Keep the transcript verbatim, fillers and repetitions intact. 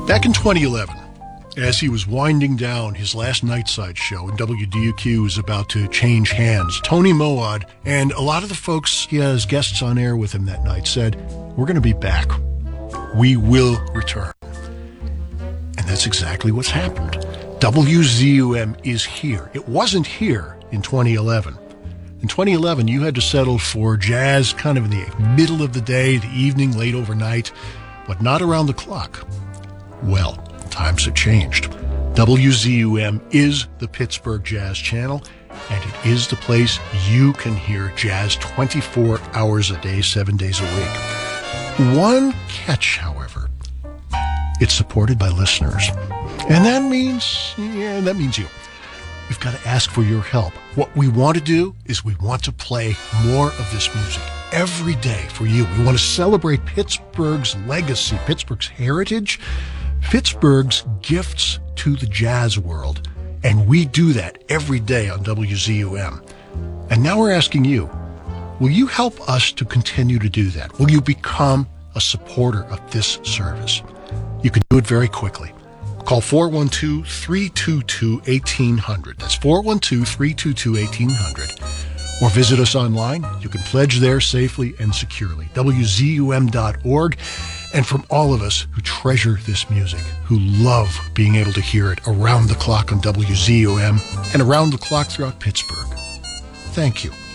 Back in twenty eleven, as he was winding down his last Nightside show and W D U Q was about to change hands, Tony Moad and a lot of the folks he has guests on air with him that night said, "We're going to be back. We will return." And that's exactly what's happened. W Z U M is here. It wasn't here in twenty eleven. In twenty eleven, you had to settle for jazz kind of in the middle of the day, the evening, late overnight, but not around the clock. Well, times have changed. W Z U M is the Pittsburgh Jazz Channel, and it is the place you can hear jazz twenty-four hours a day, seven days a week. One catch, however, it's supported by listeners. And that means, yeah, that means you. We've got to ask for your help. What we want to do is we want to play more of this music every day for you. We want to celebrate Pittsburgh's legacy, Pittsburgh's heritage, Pittsburgh's gifts to the jazz world. And we do that every day on W Z U M. And now we're asking you, will you help us to continue to do that? Will you become a supporter of this service? You can do it very quickly. Call four one two, three two two, one eight hundred. That's four one two, three two two, one eight hundred. Or visit us online. You can pledge there safely and securely. W Z U M dot org. And from all of us who treasure this music, who love being able to hear it around the clock on W Z U M and around the clock throughout Pittsburgh, thank you.